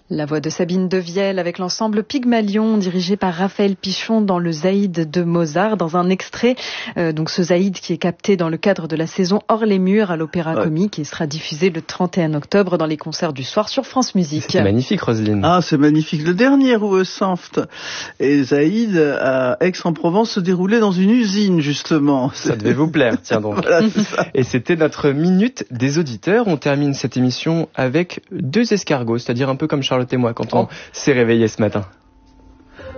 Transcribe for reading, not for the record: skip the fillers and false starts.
La voix de Sabine Devielle avec l'ensemble Pygmalion dirigé par Raphaël Pichon dans le Zaïd de Mozart, dans un extrait, donc ce Zaïd qui est capté dans le cadre de la saison Hors les murs à l'Opéra Comique et sera diffusé le 31 octobre dans les concerts du soir sur France Musique. C'est magnifique, Roselyne. Ah, c'est magnifique. Le dernier Ruhe sanft et Zaïd à Aix-en-Provence se déroulait dans une usine, justement. Ça devait vous plaire, tiens donc. Voilà, c'est ça. Et c'était notre minute des auditeurs. On termine cette émission avec 2 escargots, c'est-à-dire un peu comme Charlotte et moi quand on s'est réveillé ce matin.